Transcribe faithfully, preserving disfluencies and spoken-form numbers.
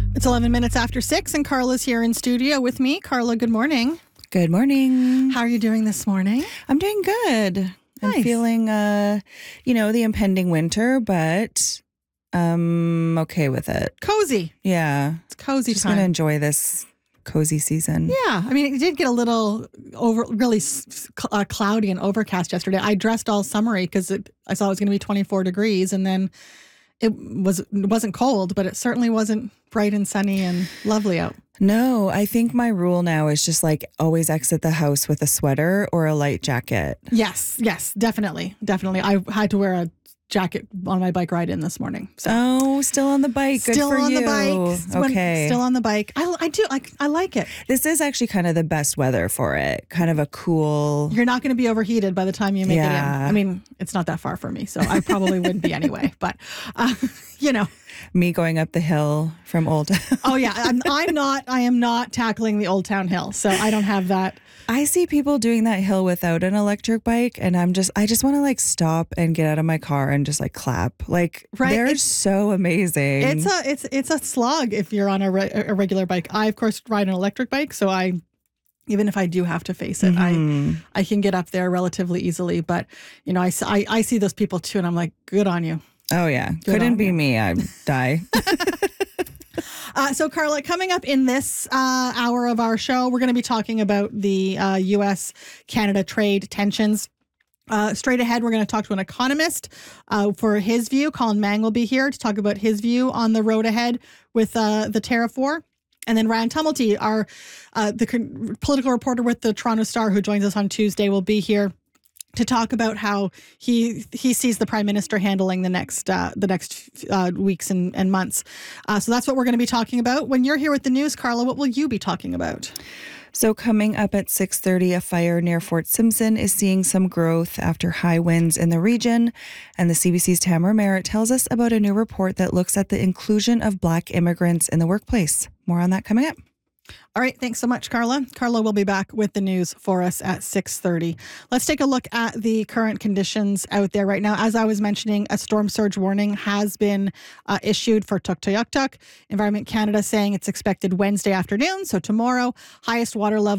It's eleven minutes after six, and Carla's here in studio with me. Carla, good morning. Good morning. How are you doing this morning? I'm doing good. Nice. I'm feeling, uh, you know, the impending winter, but I'm okay with it. Cozy. Yeah. It's cozy Just time. going to enjoy this cozy season. Yeah. I mean, it did get a little over, really uh, cloudy and overcast yesterday. I dressed all summery because I saw it was going to be twenty-four degrees, and then it was, it wasn't cold, but it certainly wasn't bright and sunny and lovely out. No, I think my rule now is just like always exit the house with a sweater or a light jacket. Yes, yes, definitely, definitely. I had to wear a jacket on my bike ride in this morning. So. Oh, still on the bike. Good Still for on you. the bike. When- Okay. Still on the bike. I, I do. I, I like it. This is actually kind of the best weather for it. Kind of a cool. You're not going to be overheated by the time you make it in. Yeah. I mean, it's not that far for me, so I probably wouldn't be anyway. But, uh, you know. Me going up the hill from Old Town. Oh, yeah. I'm, I'm not, I am not tackling the Old Town Hill, so I don't have that. I see people doing that hill without an electric bike, and I'm just, I just want to like stop and get out of my car and just like clap. Like, Right, they're it's- so amazing. It's a it's it's a slog if you're on a, re- a regular bike. I, of course, ride an electric bike, so I, even if I do have to face it, Mhm. I I can get up there relatively easily. But, you know, I, s- I, I see those people too, and I'm like, good on you. Oh yeah, on couldn't be you. me. I'd die. Uh, so, Carla, coming up in this uh, hour of our show, we're going to be talking about the uh, U S Canada trade tensions. Uh, straight ahead, we're going to talk to an economist uh, for his view. Colin Mang will be here to talk about his view on the road ahead with uh, the tariff war. And then Ryan Tumulty, our uh, the con- political reporter with the Toronto Star, who joins us on Tuesday, will be here to talk about how he he sees the prime minister handling the next uh, the next uh, weeks and, and months. Uh, so that's what we're going to be talking about. When you're here with the news, Carla, what will you be talking about? So coming up at six thirty, a fire near Fort Simpson is seeing some growth after high winds in the region. And the C B C's Tamara Merritt tells us about a new report that looks at the inclusion of Black immigrants in the workplace. More on that coming up. All right. Thanks so much, Carla. Carla will be back with the news for us at six thirty. Let's take a look at the current conditions out there right now. As I was mentioning, a storm surge warning has been uh, issued for Tuktoyaktuk. Environment Canada saying it's expected Wednesday afternoon, so tomorrow. Highest water level